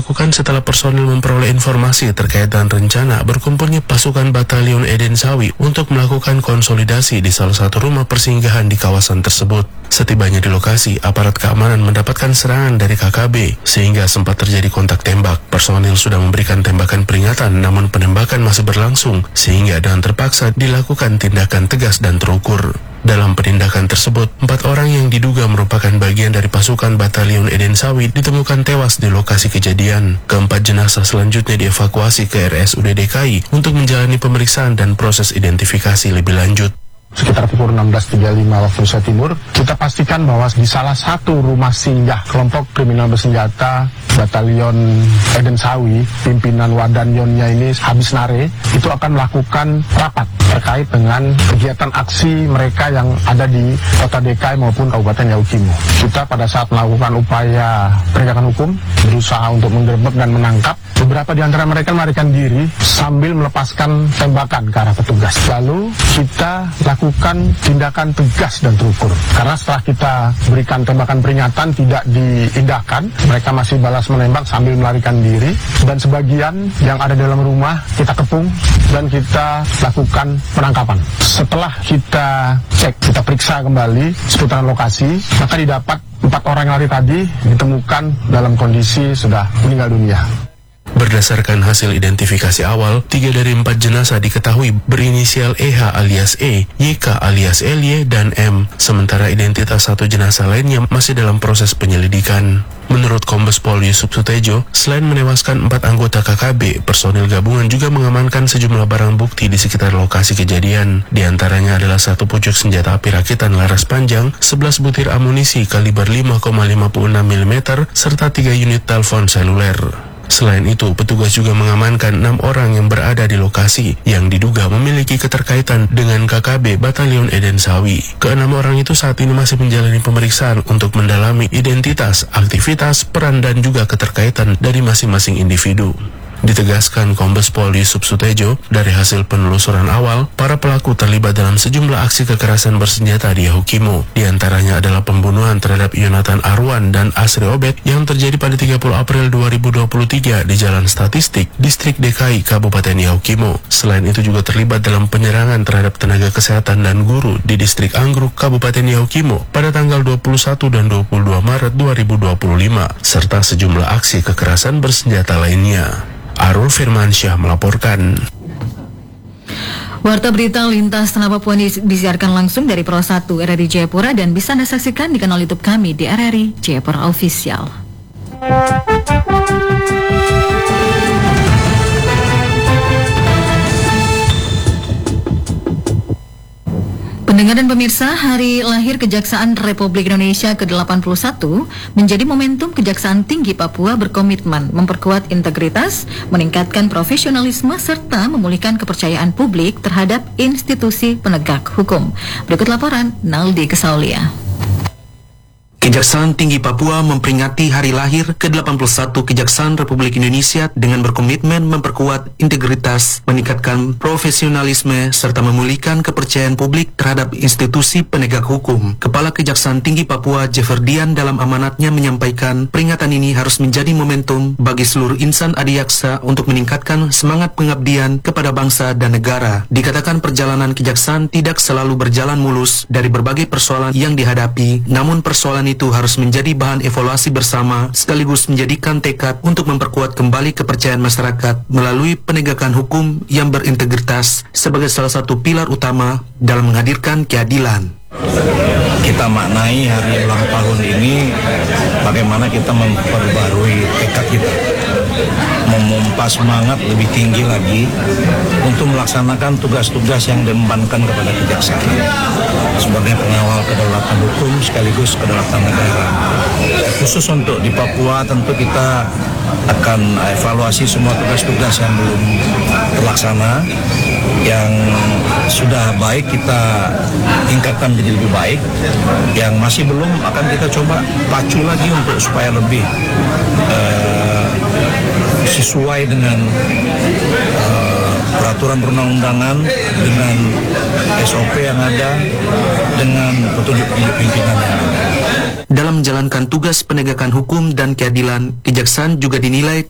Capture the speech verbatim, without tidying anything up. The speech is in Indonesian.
dilakukan setelah personil memperoleh informasi terkait dengan rencana berkumpulnya pasukan Batalion Eden Sawi untuk melakukan konsolidasi di salah satu rumah persinggahan di kawasan tersebut. Setibanya di lokasi, aparat keamanan mendapatkan serangan dari K K B, sehingga sempat terjadi kontak tembak. Personil sudah memberikan tembakan peringatan, namun penembakan masih berlangsung, sehingga dengan terpaksa dilakukan tindakan tegas dan terukur. Dalam penindakan tersebut, empat orang yang diduga merupakan bagian dari pasukan Batalion Eden Sawi ditemukan tewas di lokasi kejadian. Keempat jenazah selanjutnya dievakuasi ke R S U D D K I untuk menjalani pemeriksaan dan proses identifikasi lebih lanjut. Sekitar pukul enam belas tiga puluh lima waktu Indonesia Timur, kita pastikan bahwa di salah satu rumah singgah kelompok kriminal bersenjata Batalion Eden Sawi, pimpinan Wadanyonnya ini Habis Nare, itu akan melakukan rapat terkait dengan kegiatan aksi mereka yang ada di kota D K I maupun Kabupaten Yaukimo. Kita pada saat melakukan upaya penegakan hukum, berusaha untuk menggerebek dan menangkap. Beberapa di antara mereka melarikan diri sambil melepaskan tembakan ke arah petugas. Lalu kita lakukan tindakan tegas dan terukur. Karena setelah kita berikan tembakan peringatan tidak diindahkan, mereka masih balas menembak sambil melarikan diri. Dan sebagian yang ada dalam rumah kita kepung dan kita lakukan penangkapan. Setelah kita cek, kita periksa kembali seputaran lokasi, maka didapat empat orang yang lari tadi ditemukan dalam kondisi sudah meninggal dunia. Berdasarkan hasil identifikasi awal, tiga dari empat jenazah diketahui berinisial E H alias E, Y K alias L Y, dan M. Sementara identitas satu jenazah lainnya masih dalam proses penyelidikan. Menurut Kombes Pol Yusuf Sutejo, selain menewaskan empat anggota K K B, personil gabungan juga mengamankan sejumlah barang bukti di sekitar lokasi kejadian. Di antaranya adalah satu pucuk senjata api rakitan laras panjang, sebelas butir amunisi kaliber lima koma lima enam milimeter, serta tiga unit telepon seluler. Selain itu, petugas juga mengamankan enam orang yang berada di lokasi yang diduga memiliki keterkaitan dengan K K B Batalion Eden Sawi. Keenam orang itu saat ini masih menjalani pemeriksaan untuk mendalami identitas, aktivitas, peran, dan juga keterkaitan dari masing-masing individu. Ditegaskan Kombes Pol Yusuf Sutejo, dari hasil penelusuran awal, para pelaku terlibat dalam sejumlah aksi kekerasan bersenjata di Yaukimo. Di antaranya adalah pembunuhan terhadap Yonatan Arwan dan Asri Obed yang terjadi pada tiga puluh April dua ribu dua puluh tiga di Jalan Statistik, Distrik D K I, Kabupaten Yaukimo. Selain itu juga terlibat dalam penyerangan terhadap tenaga kesehatan dan guru di Distrik Anggruk, Kabupaten Yaukimo pada tanggal dua puluh satu dan dua puluh dua Maret dua ribu dua puluh lima, serta sejumlah aksi kekerasan bersenjata lainnya. Arul Firmansyah melaporkan. Warta berita lintas tanah Papua disiarkan langsung dari Pro satu R R I Jayapura dan bisa Anda saksikan di kanal YouTube kami di R R I Jayapura Official. Pendengar dan pemirsa, Hari Lahir Kejaksaan Republik Indonesia ke delapan puluh satu menjadi momentum Kejaksaan Tinggi Papua berkomitmen memperkuat integritas, meningkatkan profesionalisme, serta memulihkan kepercayaan publik terhadap institusi penegak hukum. Berikut laporan Naldi Kesaulia. Kejaksaan Tinggi Papua memperingati hari lahir ke delapan puluh satu Kejaksaan Republik Indonesia dengan berkomitmen memperkuat integritas, meningkatkan profesionalisme, serta memulihkan kepercayaan publik terhadap institusi penegak hukum. Kepala Kejaksaan Tinggi Papua, Jefferdian, dalam amanatnya menyampaikan peringatan ini harus menjadi momentum bagi seluruh insan adiaksa untuk meningkatkan semangat pengabdian kepada bangsa dan negara. Dikatakan perjalanan kejaksaan tidak selalu berjalan mulus dari berbagai persoalan yang dihadapi, namun persoalan itu harus menjadi bahan evaluasi bersama sekaligus menjadikan tekad untuk memperkuat kembali kepercayaan masyarakat melalui penegakan hukum yang berintegritas sebagai salah satu pilar utama dalam menghadirkan keadilan. Kita maknai hari ulang tahun ini bagaimana kita memperbarui tekad kita, memompa semangat lebih tinggi lagi untuk melaksanakan tugas-tugas yang diembankan kepada kejaksaan sebagai pengawal kedaulatan hukum sekaligus kedaulatan negara. Khusus untuk di Papua tentu kita akan evaluasi semua tugas-tugas yang belum terlaksana, yang sudah baik kita tingkatkan menjadi lebih baik, yang masih belum akan kita coba pacu lagi untuk supaya lebih uh, sesuai dengan uh, peraturan perundang-undangan, dengan S O P yang ada, dengan petunjuk pimpinan yang ada. Dalam menjalankan tugas penegakan hukum dan keadilan, kejaksaan juga dinilai